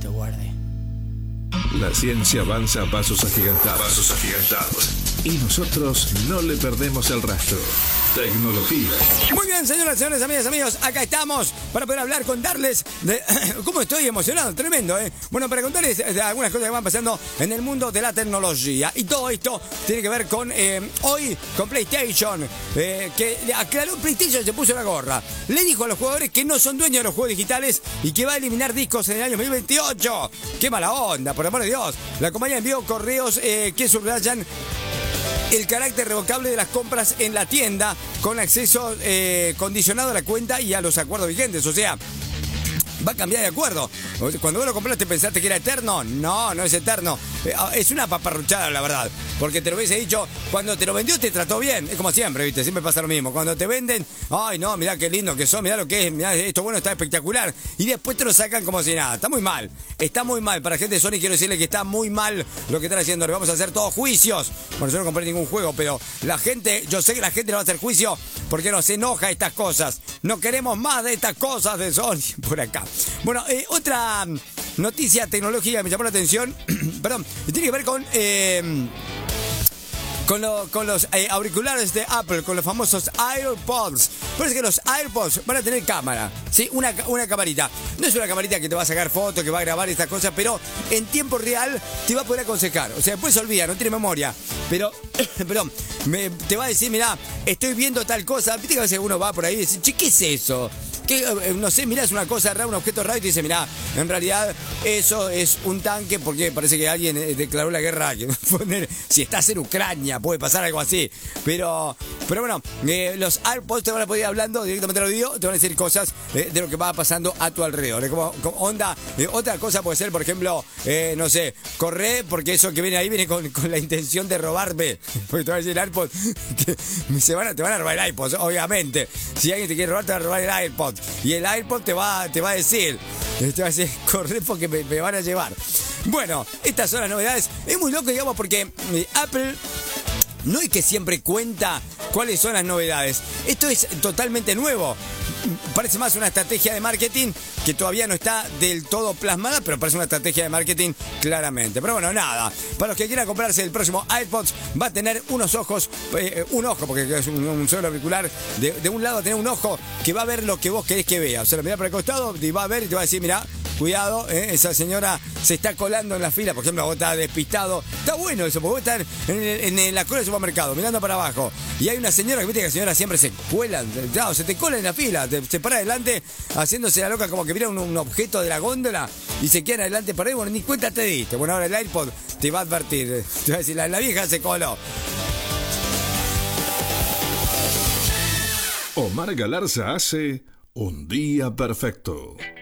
lo guarde. La ciencia avanza a pasos agigantados. Y nosotros no le perdemos el rastro. Tecnología. Muy bien, señoras, señores, amigas, amigos, acá estamos para poder hablar, contarles de cómo estoy emocionado, tremendo, ¿eh? Bueno, para contarles de algunas cosas que van pasando en el mundo de la tecnología. Y todo esto tiene que ver con hoy, con PlayStation, que aclaró PlayStation, se puso la gorra. Le dijo a los jugadores que no son dueños de los juegos digitales y que va a eliminar discos en el año 2028. ¡Qué mala onda, por amor de Dios! La compañía envió correos que subrayan el carácter revocable de las compras en la tienda con acceso condicionado a la cuenta y a los acuerdos vigentes. O sea, va a cambiar de acuerdo. Cuando vos lo compraste, ¿pensaste que era eterno? No, no es eterno. Es una paparruchada, la verdad. Porque te lo hubiese dicho, cuando te lo vendió te trató bien. Es como siempre, ¿viste? Siempre pasa lo mismo. Cuando te venden, ay, no, mirá qué lindo que son, mirá lo que es, mirá, esto bueno, está espectacular. Y después te lo sacan como si nada. Está muy mal. Está muy mal. Para gente de Sony quiero decirle que está muy mal lo que están haciendo. Le vamos a hacer todos juicios. Bueno, yo no compré ningún juego, pero la gente, yo sé que la gente le va a hacer juicio porque nos enoja estas cosas. No queremos más de estas cosas de Sony por acá. Bueno, otra noticia tecnológica que me llamó la atención, perdón, tiene que ver con los auriculares de Apple, con los famosos AirPods. Parece que los AirPods van a tener cámara, ¿sí? Una camarita. No es una camarita que te va a sacar fotos, que va a grabar estas cosas, pero en tiempo real te va a poder aconsejar. O sea, después se olvida, no tiene memoria. Pero, perdón, te va a decir, mirá, estoy viendo tal cosa. Viste que a veces uno va por ahí y dice, che, ¿qué es eso? No sé, mirá, es una cosa rara, un objeto raro y te dice, mirá, en realidad eso es un tanque porque parece que alguien declaró la guerra. Si estás en Ucrania puede pasar algo así. Pero bueno, los AirPods te van a poder ir hablando directamente al oído, te van a decir cosas de lo que va pasando a tu alrededor. Es como onda, otra cosa puede ser, por ejemplo, no sé, corre porque eso que viene ahí viene con la intención de robarme. Porque te va a decir el AirPod, te van a robar el iPod, obviamente. Si alguien te quiere robar, te va a robar el AirPod. Y el iPod te va a decir, corre porque me van a llevar. Bueno, estas son las novedades. Es muy loco, digamos, porque Apple no es que siempre cuenta cuáles son las novedades. Esto es totalmente nuevo. Parece más una estrategia de marketing que todavía no está del todo plasmada, pero parece una estrategia de marketing claramente. Pero bueno, nada. Para los que quieran comprarse el próximo iPods, va a tener unos ojos, un ojo, porque es un solo auricular. De un lado va a tener un ojo que va a ver lo que vos querés que vea. O sea, lo mirá para el costado y va a ver y te va a decir, mirá, cuidado, esa señora se está colando en la fila. Por ejemplo, vos estás despistado. Está bueno eso, porque vos estás en la cola del supermercado, mirando para abajo. Y hay una señora que viste que la señora siempre se cuela, claro, se te cola en la fila, se para adelante haciéndose la loca como que mira un objeto de la góndola y se quedan adelante para ahí. Bueno, ni cuenta te diste. Bueno, ahora el AirPod te va a advertir. Te va a decir, la vieja se coló. Omar Galarza hace Un Día Perfecto.